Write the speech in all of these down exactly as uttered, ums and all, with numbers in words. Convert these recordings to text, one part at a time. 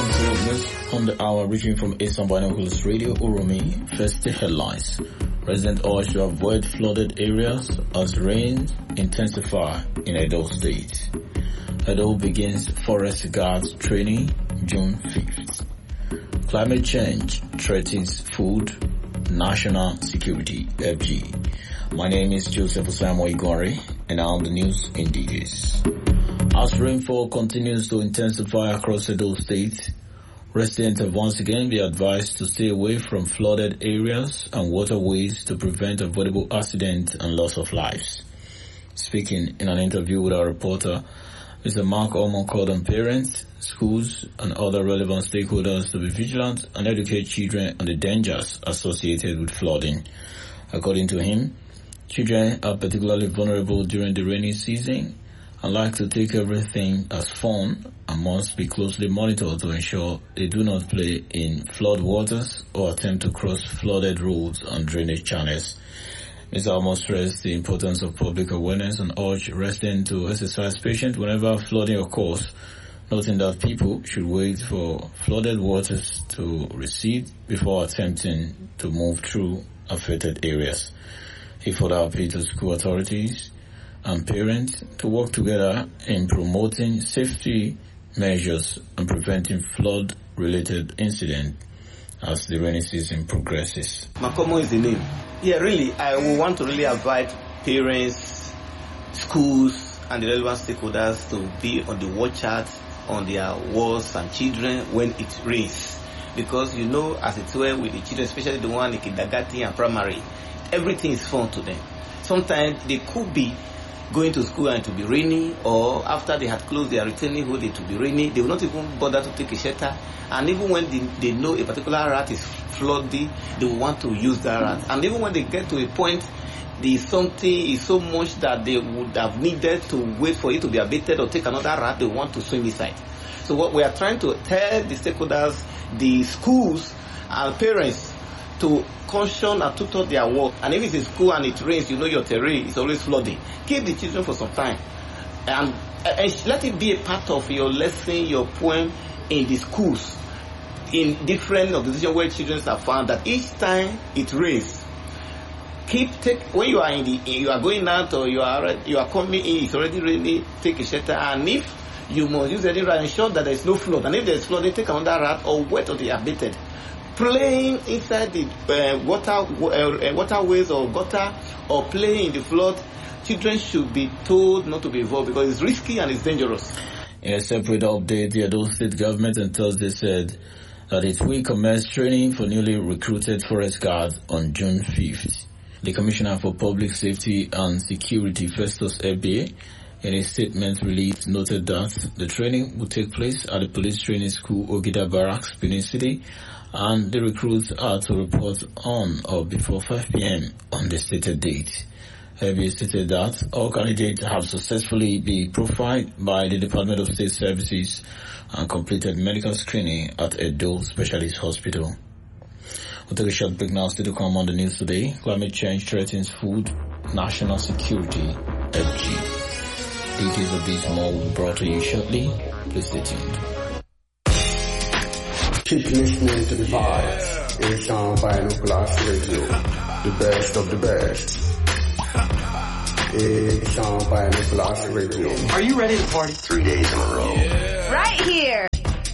News on the hour, reaching from Eastern Binoculars Radio, Uromi. First, the headlines. Residents urged to avoid flooded areas as rain intensify in Edo State. Edo begins forest guards training June fifth. Climate change threatens food, national security, F G. My name is Joseph Osamo Igore, and I'm the news in details. As rainfall continues to intensify across Edo State, residents have once again been advised to stay away from flooded areas and waterways to prevent avoidable accidents and loss of lives. Speaking in an interview with our reporter, Mister Mark Omo called on parents, schools, and other relevant stakeholders to be vigilant and educate children on the dangers associated with flooding. According to him, children are particularly vulnerable during the rainy season and like to take everything as fun and must be closely monitored to ensure they do not play in flood waters or attempt to cross flooded roads and drainage channels. Mister Almost stressed the importance of public awareness and urged residents to exercise patience whenever flooding occurs, noting that people should wait for flooded waters to recede before attempting to move through affected areas. He further appealed to school authorities and parents to work together in promoting safety measures and preventing flood-related incidents as the rainy season progresses. Makomo is the name. Yeah, really, I would want to really invite parents, schools, and the relevant stakeholders to be on the watch out on their wards and children when it rains. Because you know, as it's well with the children, especially the one in kindergarten and primary, everything is fun to them. Sometimes they could be going to school and it will be rainy, or after they had closed their returning hood, it will be rainy. They will not even bother to take a shelter. And even when they, they know a particular rat is flooding, they will want to use that rat. And even when they get to a point, the something is so much that they would have needed to wait for it to be abated or take another rat, they want to swim inside. So what we are trying to tell the stakeholders, the schools and parents, to caution and tutor their work. And if it's in school and it rains, you know your terrain is always flooding. Keep the children for some time. And, and let it be a part of your lesson, your poem in the schools, in different organizations where children are found, that each time it rains, keep take when you are in the you are going out or you are you are coming in, it's already raining, take a shelter. And if you must use any rat, ensure that there is no flood. And if there is flooding, take another rat or wet or the abated. Playing inside the uh, water uh, waterways or gutter or playing in the flood, children should be told not to be involved because it's risky and it's dangerous. In a separate update, the Edo State government on Thursday said that it will commence training for newly recruited forest guards on June fifth. The Commissioner for Public Safety and Security, Festus Ebe, in a statement released, noted that the training will take place at the Police Training School, Ogida Barracks, Benin City, and the recruits are to report on or before five p.m. on the stated date. Ebe stated that all candidates have successfully been profiled by the Department of State Services and completed medical screening at Edo Specialist Hospital. We'll take a short break now. Still to come on the news today. Climate change threatens food, national security, F G. Details of this more will be brought to you shortly. Please stay tuned. Keep listening to the vibes. Yeah. It's on Binoculars Radio. The best of the best. It's on Binoculars Radio. Are you ready to party? Three days in a row. Yeah. Right here.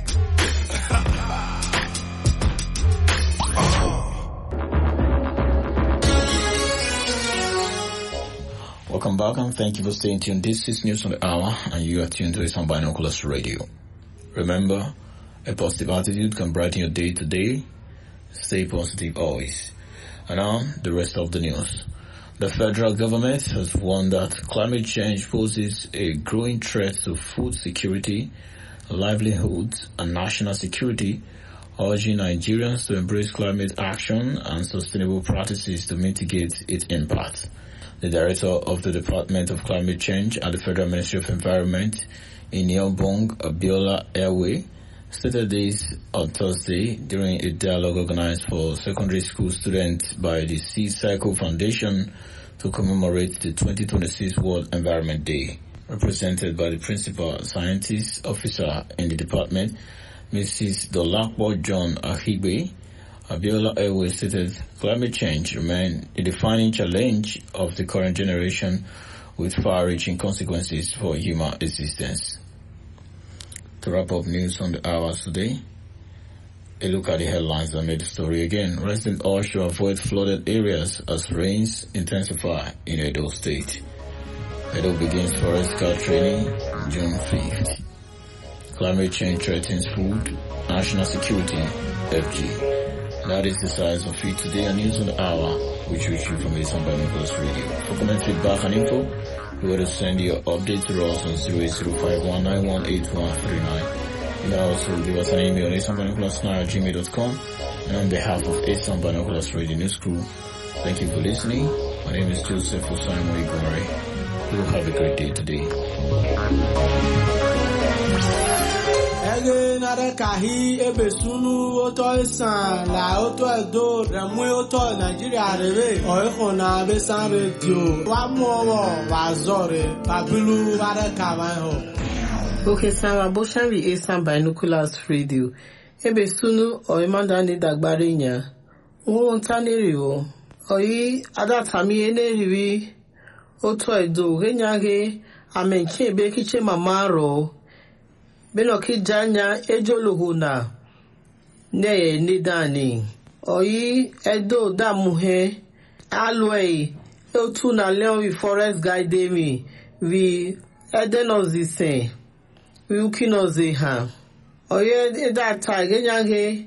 Welcome back and thank you for staying tuned. This is News on the Hour and you are tuned to Eastern Binoculars Radio. Remember, a positive attitude can brighten your day today. Stay positive always. And now, the rest of the news. The federal government has warned that climate change poses a growing threat to food security, livelihoods, and national security, urging Nigerians to embrace climate action and sustainable practices to mitigate its impact. The director of the Department of Climate Change at the Federal Ministry of Environment, Iniobong Abiola Airway, stated this on Thursday during a dialogue organized for secondary school students by the Sea Cycle Foundation to commemorate the twenty twenty-six World Environment Day. Represented by the Principal Scientist Officer in the department, Missus Dolapo John Ahigbe, Abiola Airways stated climate change remains a defining challenge of the current generation with far-reaching consequences for human existence. To wrap up news on the hours today, a look at the headlines that made the story again. Residents urged to avoid flooded areas as rains intensify in Edo State. Edo begins forest guard training June fifth. Climate change threatens food, national security, F G. That is the size of it today on News on the Hour, which reach you from Asian Binoculars Radio. For comment, feedback, and info, you want to send your update to us on zero eight zero five one nine one eight one three nine. You can also give us an email on asian binoculars at gmail dot com. And on behalf of Asian Binoculars Radio News Crew, thank you for listening. My name is Joseph Osaimo Igore. You will have a great day today. Ege nare kahi ebe sunu oto isan la oto edo remu oto Nigeria rebe oiko na besan radio wa mowo wa zore babilu ware kawan ho. Okay, Sarah Boshan Asian Binoculars Radio. Ebe sunu oimanda ni dagbare nya. Won taneri o. Oyi adatami eneriwi oto edo genyage amenche ebe kiche mamaro. Benoki janya ejolohuna neye nidani oyi edo damuhe alway otu na leon forest guide me vi edenozise vi ukinoze ha oyi edata genyage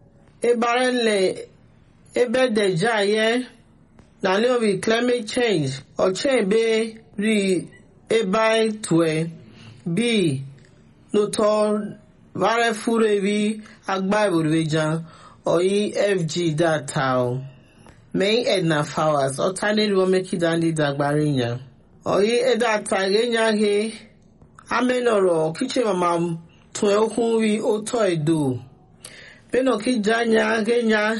ebarenle ebedeja ye na leon vi climate change ochebe ri ebai twe bi Notor vare furevi agba burvejan oyi F G datao. Main edna flowers otani ruomeki dandi dagbarinya. Oyi edata genya he amenoro kiche mama tue okunwi oto edo. Beno ki janya genya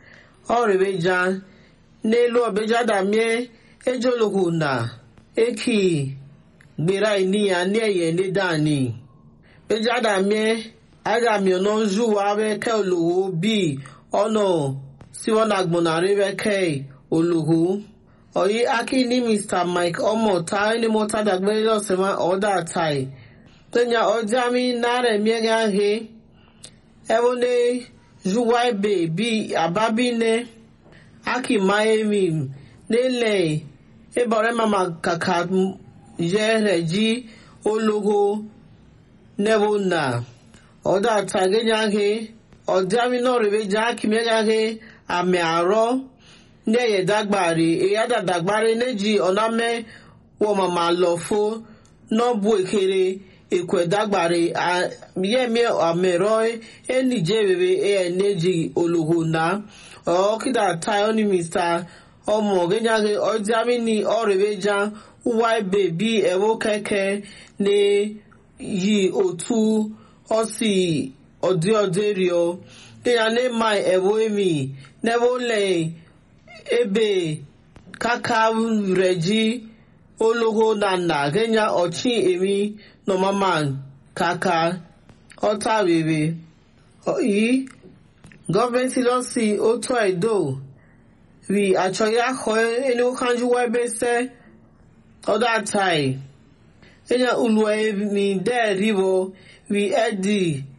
orevejan nelu obeja damie ejolokuna eki gbera ini aniye ne dani. Ejada me aga mi ono ju wa be ke olowo bi ono si won agbonare be ke olowo oyi akini Mister Mike omo ta ni mo ta dagbe lo se ma order tai tenya ojami nare mi ga he ewone ju wa be bi ababine aki maemi nele e bore mama kaka je reji olowo Never na. Oda taganya he. Odami no reveja kimega he. Ame aro. Neye dagbari. Eyada dagbari neji oname. Wo mama lofo. No buekere. Ekwe dagbari. Ye me ameroi. Eni jebebe. E neji oluhuna. Okida tayoni Mister Omo genya he. Odami ni o reveja. Uwai baby. Ewo keke. Ne. Yi otu osi odi oderio ya ne mai ewo emi nevo le ebe kaka reji ologo nana genya ochi emi no mama kaka ota bebe oyi government losi oto edo we achoya ho enu kanju wa be se oda tai Enya ulwe mi de rivo we edi